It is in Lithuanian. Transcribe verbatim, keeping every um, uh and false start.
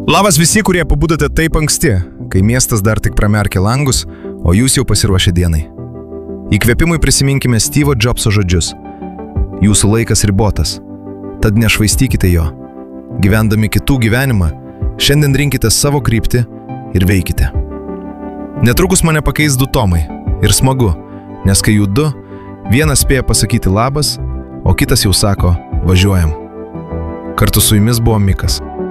Labas visi, kurie pabudote taip anksti, kai miestas dar tik pramerkė langus, o jūs jau pasiruošę dienai. Įkvėpimui prisiminkime Steve'o Jobso žodžius. Jūsų laikas ribotas, tad nešvaistykite jo. Gyvendami kitų gyvenimą, šiandien rinkite savo kryptį ir veikite. Netrukus mane pakeis du Tomai. Ir smagu, nes kai jų du, vienas spėja pasakyti labas, o kitas jau sako važiuojam. Kartu su jumis buvo Mikas.